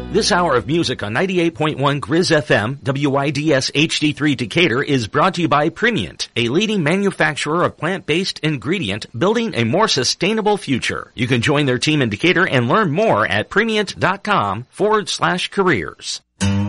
This hour of music on 98.1 Grizz FM, WIDS HD3 Decatur is brought to you by Premiant, a leading manufacturer of plant-based ingredient building a more sustainable future. You can join their team in Decatur and learn more at premiant.com/careers.